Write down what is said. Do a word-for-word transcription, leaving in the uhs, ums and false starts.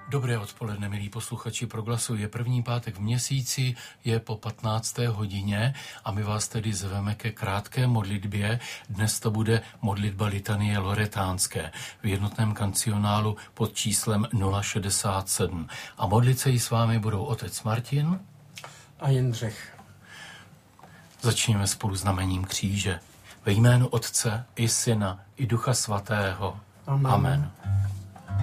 Dobré odpoledne, milí posluchači Proglasu. Je první pátek v měsíci, je po patnácté hodině a my vás tedy zveme ke krátké modlitbě. Dnes to bude modlitba litanie loretánské v jednotném kancionálu pod číslem nula šedesát sedm. A modlit se jí s vámi budou otec Martin a Jindřich. Začněme spolu znamením kříže. Ve jménu Otce i Syna i Ducha Svatého. Amen. Amen.